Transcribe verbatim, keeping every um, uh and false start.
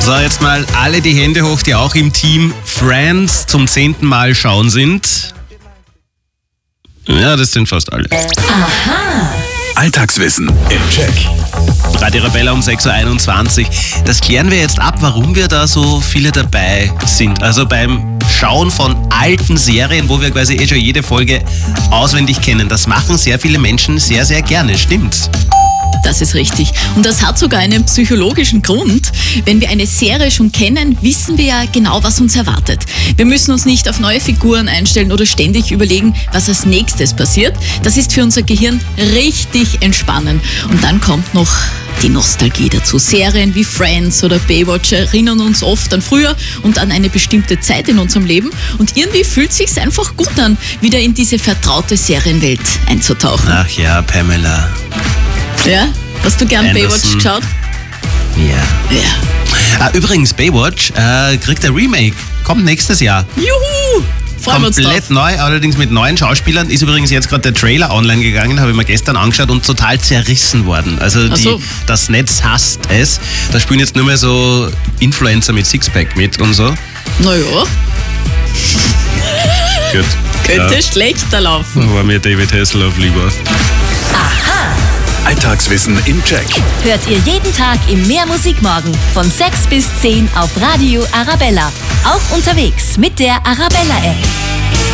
So, jetzt mal alle die Hände hoch, die auch im Team Friends zum zehnten Mal schauen sind. Ja, das sind fast alle. Aha. Alltagswissen im Check. Radio Arabella um sechs Uhr einundzwanzig. Das klären wir jetzt ab, warum wir da so viele dabei sind. Also beim Schauen von alten Serien, wo wir quasi eh schon jede Folge auswendig kennen. Das machen sehr viele Menschen sehr, sehr gerne. Stimmt's? Das ist richtig. Und das hat sogar einen psychologischen Grund. Wenn wir eine Serie schon kennen, wissen wir ja genau, was uns erwartet. Wir müssen uns nicht auf neue Figuren einstellen oder ständig überlegen, was als nächstes passiert. Das ist für unser Gehirn richtig entspannend. Und dann kommt noch die Nostalgie dazu. Serien wie Friends oder Baywatch erinnern uns oft an früher und an eine bestimmte Zeit in unserem Leben. Und irgendwie fühlt es sich einfach gut an, wieder in diese vertraute Serienwelt einzutauchen. Ach ja, Pamela. Ja? Hast du gern Anderson. Baywatch geschaut? Ja. Ja. Ah, übrigens, Baywatch äh, kriegt ein Remake. Kommt nächstes Jahr. Juhu! Freuen wir uns drauf. Komplett neu, allerdings mit neuen Schauspielern. Ist übrigens jetzt gerade der Trailer online gegangen, habe ich mir gestern angeschaut und total zerrissen worden. Also Ach die, so. das Netz hasst es. Da spielen jetzt nur mehr so Influencer mit Sixpack mit und so. Naja, Gut. könnte Ja. schlechter laufen. War mir David Hasselhoff lieber. Alltagswissen im Check. Hört ihr jeden Tag im Mehrmusikmorgen von sechs bis zehn auf Radio Arabella. Auch unterwegs mit der Arabella-App.